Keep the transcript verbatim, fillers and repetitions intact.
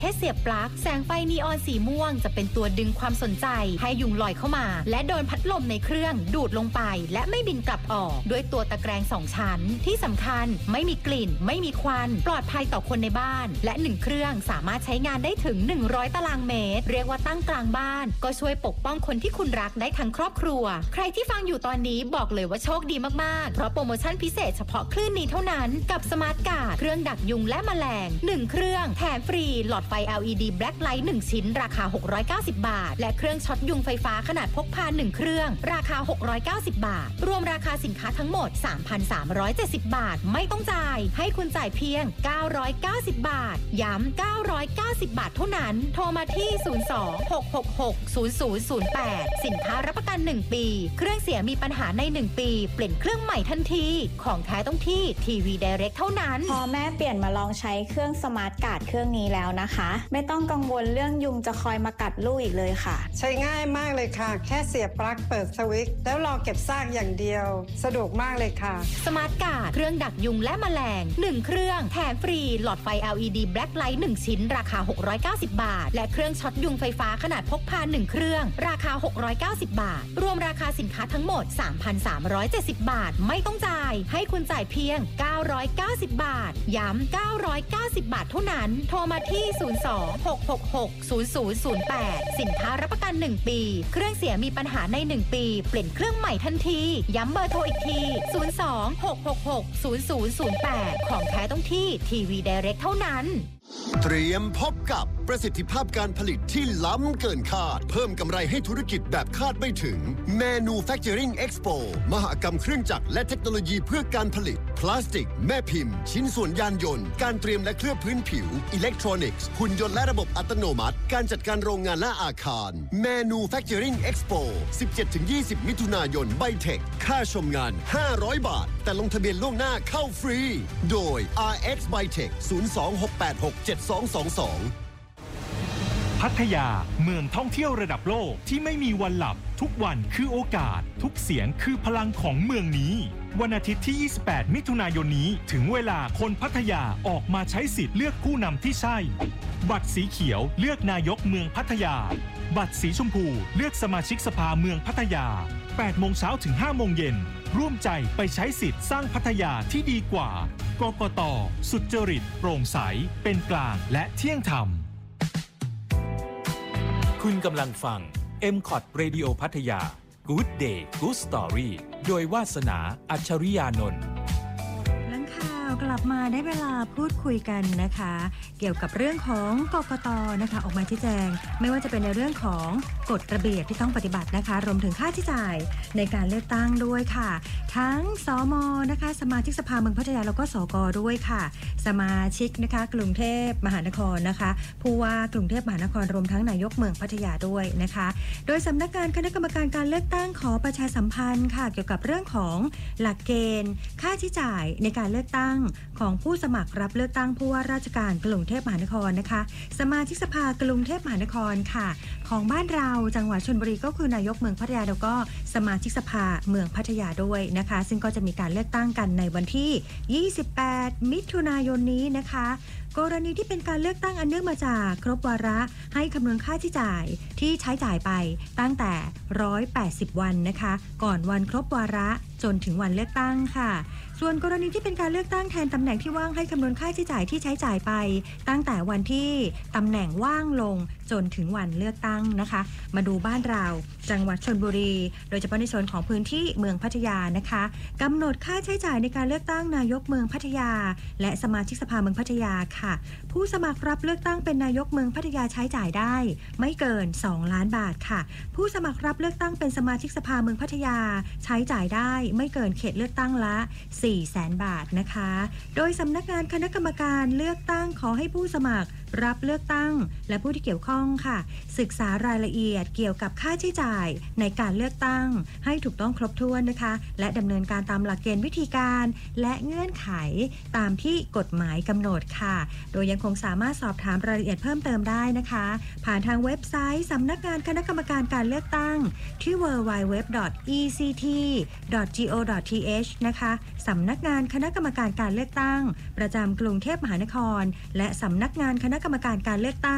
แค่เสียบปลั๊กแสงไฟนีออนสีม่วงจะเป็นตัวดึงความสนใจให้ยุงลอยเข้ามาและโดนพัดลมในเครื่องดูดลงไปและไม่บินกลับออกด้วยตัวตะแกรงสองชั้นที่สำคัญไม่มีกลิ่นไม่มีควันปลอดภัยต่อคนในบ้านและหนึ่งเครื่องสามารถใช้งานได้ถึงหนึ่งร้อยตารางเมตรเรียกว่าตั้งกลางบ้านก็ช่วยปกป้องคนที่คุณรักได้ทั้งครอบครัวใครที่ฟังอยู่ตอนนี้บอกเลยว่าโชคดีมากๆเพราะโปรโมชั่นพิเศษเฉพาะคลื่นนี้เท่านั้นกับสมาร์ทการ์ดเครื่องดักยุงและแมลงหนึ่งเครื่องแถมฟรีหลอดไฟ แอล อี ดี Black Light หนึ่งชิ้นราคาหกร้อยเก้าสิบบาทและเครื่องช็อตยุงไฟฟ้าขนาดพกพาหนึ่งเครื่องราคาหกร้อยเก้าสิบบาทรวมราคาสินค้าทั้งหมด สามพันสามร้อยเจ็ดสิบ บาทไม่ต้องจ่ายให้คุณจ่ายเพียงเก้าร้อยเก้าสิบบาทย้ำเก้าร้อยเก้าสิบบาทเท่านั้นโทรมาที่ศูนย์ สอง หก หก หก ศูนย์ ศูนย์ ศูนย์ แปดสินค้ารับประกันหนึ่งปีเครื่องเสียมีปัญหาในหนึ่งปีเปลี่ยนเครื่องใหม่ทันทีของแท้ต้องที่ทีวี Direct เท่านั้นพอแม่เปลี่ยนมาลองใช้เครื่องสมาร์ทการ์ดเครื่องนี้แล้วนะคะไม่ต้องกังวลเรื่องยุงจะคอยมากัดลูกอีกเลยค่ะใช้ง่ายมากเลยค่ะแค่เสียบปลั๊กเปิดสวิตช์แล้วรอเก็บซากอย่างเดียวสะดวกมากเลยค่ะสมาร์ทการ์ดเครื่องดักยุงและแมลงหนึ่งเครื่องแถมฟรีหลอดไฟ แอล อี ดี Black Light หนึ่งชิ้นราคาหกร้อยเก้าสิบบาทและเครื่องช็อตยุงไฟฟ้าขนาดพกพาหนึ่งเครื่องราคาหกร้อยเก้าสิบบาทรวมราคาสินค้าทั้งหมด สามพันสามร้อยเจ็ดสิบ บาทไม่ต้องจ่ายให้คุณจ่ายเพียงเก้าร้อยเก้าสิบบาทย้ำเก้าร้อยเก้าสิบบาทเท่านั้นโทรมาที่ศูนย์ สอง หก หก หก ศูนย์ ศูนย์ ศูนย์ แปดสินค้ารับประกันหนึ่งปีเครื่องเสียมีปัญหาในหนึ่งปีเปลี่ยนเครื่องใหม่ทันทีย้ำเบอร์โทรอีกทีศูนย์ สอง หก หก หก ศูนย์ ศูนย์ ศูนย์ แปดของแท้ต้องที่ทีวี Direct เท่านั้นเตรียมพบกับประสิทธิภาพการผลิตที่ล้ำเกินคาดเพิ่มกำไรให้ธุรกิจแบบคาดไม่ถึง Manufacturing Expo มหกรรมเครื่องจักรและเทคโนโลยีเพื่อการผลิตพลาสติกแม่พิมพ์ชิ้นส่วนยานยนต์การเตรียมและเคลือบพื้นผิวอิเล็กทรอนิกส์หุ่นยนต์และระบบอัตโนมัติการจัดการโรงงานและอาคาร Manufacturing Expo สิบเจ็ดถึงยี่สิบ มิถุนายนไบเทคค่าชมงานห้าร้อยบาทแต่ลงทะเบียนล่วงหน้าเข้าฟรีโดย อาร์ เอ็กซ์ Bytech ศูนย์ สอง หก แปด หก เจ็ด สอง สอง สองพัทยาเมืองท่องเที่ยวระดับโลกที่ไม่มีวันหลับทุกวันคือโอกาสทุกเสียงคือพลังของเมืองนี้วันอาทิตย์ที่ยี่สิบแปดมิถุนายนนี้ถึงเวลาคนพัทยาออกมาใช้สิทธิ์เลือกผู้นำที่ใช่บัตรสีเขียวเลือกนายกเมืองพัทยาบัตรสีชมพูเลือกสมาชิกสภาเมืองพัทยาแปดโมงเช้าถึงห้าโมงเย็นร่วมใจไปใช้สิทธิ์สร้างพัทยาที่ดีกว่ากกต.สุจริตโปร่งใสเป็นกลางและเที่ยงธรรมคุณกำลังฟัง เอ็ม คอท Radio พัทยา Good Day Good Story โดยวาสนาอัจฉริยานนท์หลังข่าวกลับมาได้เวลาพูดคุยกันนะคะเกี่ยวกับเรื่องของกกต.นะคะออกมาชี้แจงไม่ว่าจะเป็นในเรื่องของกฎระเบียบที่ต้องปฏิบัตินะคะรวมถึงค่าใช้จ่ายในการเลือกตั้งด้วยค่ะทั้งสม.นะคะสมาชิกสภาเมืองพัทยาแล้วก็สก.ด้วยค่ะสมาชิกนะคะกรุงเทพมหานครนะคะผู้ว่ากรุงเทพมหานครรวมทั้งนายกเมืองพัทยาด้วยนะคะโดยสำนักงานคณะกรรมการการเลือกตั้งขอประชาสัมพันธ์ค่ะเกี่ยวกับเรื่องของหลักเกณฑ์ค่าใช้จ่ายในการเลือกตั้งของผู้สมัครรับเลือกตั้งผู้ว่าราชการกรุงเทพมหานครนะคะสมาชิกสภากรุงเทพมหานครค่ะของบ้านเราจังหวัดชลบุรีก็คือนายกเมืองพัทยาแล้วก็สมาชิกสภาเมืองพัทยาด้วยนะคะซึ่งก็จะมีการเลือกตั้งกันในวันที่ยี่สิบแปดมิถุนายนนี้นะคะกรณีที่เป็นการเลือกตั้งอันเนื่องมาจากครบวาระให้คำนวณค่าใช้จ่ายที่ใช้จ่ายไปตั้งแต่หนึ่งร้อยแปดสิบวันนะคะก่อนวันครบวาระจนถึงวันเลือกตั้งค่ะส่วนกรณีที่เป็นการเลือกตั้งแทนตำแหน่งที่ว่างให้คำนวณค่าใช้จ่ายที่ใช้จ่ายไปตั้งแต่วันที่ตำแหน่งว่างลงจนถึงวันเลือกตั้งนะคะมาดูบ้านเราจังหวัดชลบุรีโดยเฉพาะในส่วนของพื้นที่เมืองพัทยานะคะกำหนดค่าใช้จ่ายในการเลือกตั้งนายกเมืองพัทยาและสมาชิกสภาเมืองพัทยาค่ะผู้สมัครรับเลือกตั้งเป็นนายกเมืองพัทยาใช้จ่ายได้ไม่เกินสองล้านบาทค่ะผู้สมัครรับเลือกตั้งเป็นสมาชิกสภาเมืองพัทยาใช้จ่ายได้ไม่เกินเขตเลือกตั้งละสี่แสนบาทนะคะโดยสำนักงานคณะกรรมการเลือกตั้งขอให้ผู้สมัครรับเลือกตั้งและผู้ที่เกี่ยวข้องค่ะศึกษารายละเอียดเกี่ยวกับค่าใช้จ่ายในการเลือกตั้งให้ถูกต้องครบถ้วนนะคะและดำเนินการตามหลักเกณฑ์วิธีการและเงื่อนไขตามที่กฎหมายกำหนดค่ะโดยยังคงสามารถสอบถามรายละเอียดเพิ่มเติมได้นะคะผ่านทางเว็บไซต์สำนักงานคณะกรรมการการเลือกตั้งที่ ดับเบิลยู ดับเบิลยู ดับเบิลยู ดอท อี ซี ที ดอท จี โอ ดอท ที เอช นะคะสำนักงานคณะกรรมการการเลือกตั้งประจำกรุงเทพมหานครและสำนักงานคณะกรรมการการเลือกตั้ง